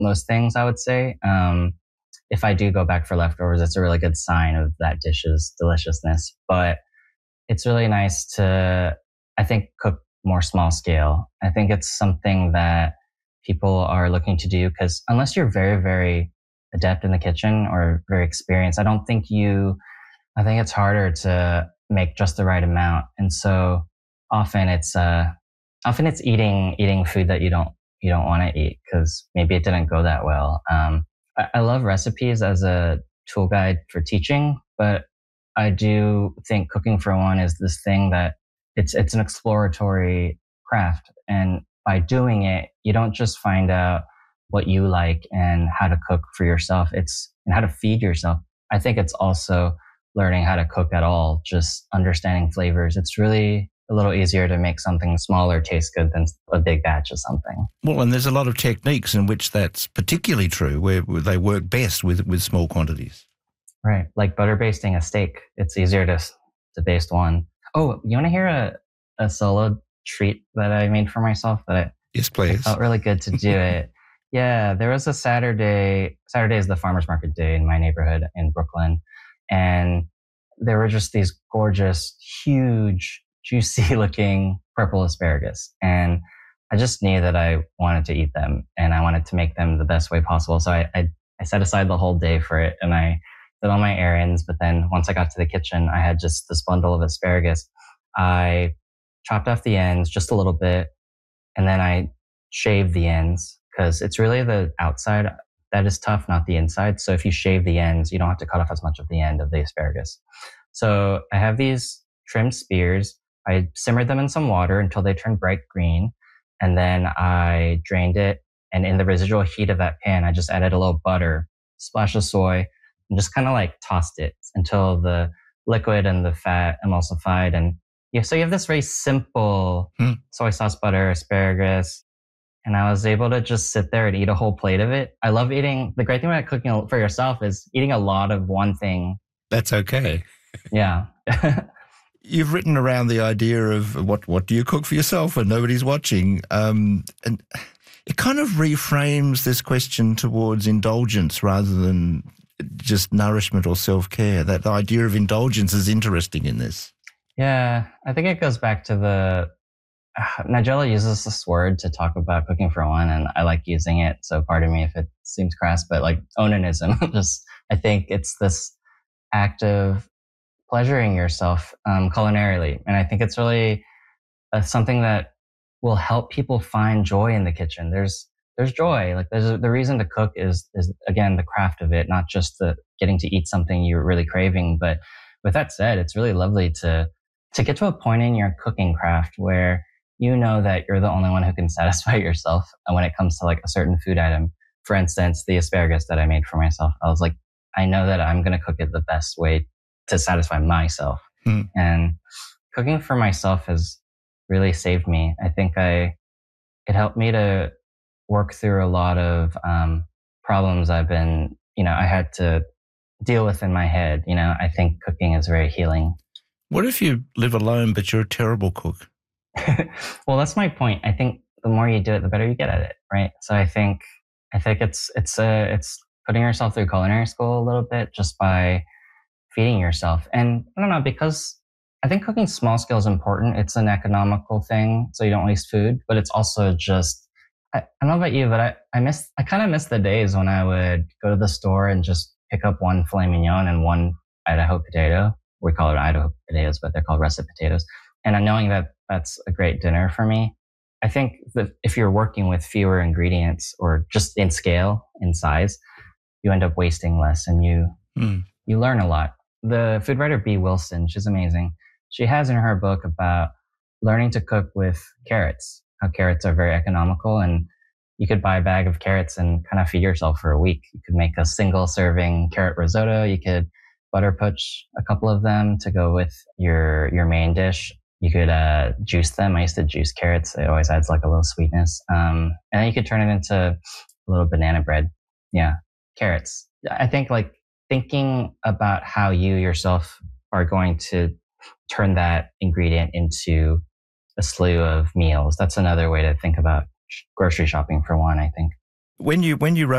most things, I would say. If I do go back for leftovers, it's a really good sign of that dish's deliciousness. But it's really nice to, I think, cook more small scale. I think it's something that people are looking to do because unless you're very, very adept in the kitchen or very experienced, I think it's harder to make just the right amount. And so often it's, eating food that you don't want to eat because maybe it didn't go that well. I love recipes as a tool guide for teaching, but I do think cooking for one is this thing that it's an exploratory craft, and by doing it, you don't just find out what you like and how to cook for yourself. It's and how to feed yourself. I think it's also learning how to cook at all, just understanding flavors. It's really a little easier to make something smaller taste good than a big batch of something. Well, and there's a lot of techniques in which that's particularly true, where they work best with small quantities. Right, like butter basting a steak. It's easier to baste one. Oh, you want to hear a solo treat that I made for myself Yes, please. It felt really good to do it. Yeah, there was a Saturday. Saturday is the farmer's market day in my neighborhood in Brooklyn. And there were just these gorgeous, huge, juicy looking purple asparagus. And I just knew that I wanted to eat them and I wanted to make them the best way possible. So I set aside the whole day for it and I did all my errands. But then once I got to the kitchen, I had just this bundle of asparagus. I chopped off the ends just a little bit and then I shaved the ends because it's really the outside that is tough, not the inside. So if you shave the ends, you don't have to cut off as much of the end of the asparagus. So I have these trimmed spears. I simmered them in some water until they turned bright green. And then I drained it. And in the residual heat of that pan, I just added a little butter, splash of soy, and just kind of like tossed it until the liquid and the fat emulsified. And so you have this very simple soy sauce, butter, asparagus. And I was able to just sit there and eat a whole plate of it. I love eating. The great thing about cooking for yourself is eating a lot of one thing. That's okay. Yeah. You've written around the idea of what do you cook for yourself when nobody's watching? And it kind of reframes this question towards indulgence rather than just nourishment or self-care. That idea of indulgence is interesting in this. Yeah, I think it goes back to Nigella uses this word to talk about cooking for one, and I like using it. So pardon me if it seems crass, but like onanism, I think it's this act of pleasuring yourself culinarily. And I think it's really something that will help people find joy in the kitchen. There's joy. Like the reason to cook is again, the craft of it, not just the getting to eat something you're really craving. But with that said, it's really lovely to get to a point in your cooking craft where you know that you're the only one who can satisfy yourself when it comes to like a certain food item. For instance, the asparagus that I made for myself. I was like, I know that I'm going to cook it the best way to satisfy myself. And cooking for myself has really saved me. I think it helped me to work through a lot of problems I had to deal with in my head. I think cooking is very healing. What if you live alone, but you're a terrible cook? Well, that's my point. I think the more you do it, the better you get at it, right? So I think it's putting yourself through culinary school a little bit just by feeding yourself. And I don't know, because I think cooking small scale is important. It's an economical thing, so you don't waste food. But it's also just I don't know about you, but I kind of miss the days when I would go to the store and just pick up one filet mignon and one Idaho potato. We call it Idaho potatoes, but they're called russet potatoes. And knowing that that's a great dinner for me, I think that if you're working with fewer ingredients or just in scale, in size, you end up wasting less and you learn a lot. The food writer Bee Wilson, she's amazing. She has in her book about learning to cook with carrots, how carrots are very economical, and you could buy a bag of carrots and kind of feed yourself for a week. You could make a single serving carrot risotto. You could butter poach a couple of them to go with your main dish. You could juice them. I used to juice carrots. It always adds like a little sweetness. And then you could turn it into a little banana bread. Yeah, carrots. I think like thinking about how you yourself are going to turn that ingredient into a slew of meals. That's another way to think about grocery shopping for one, I think. When you wrote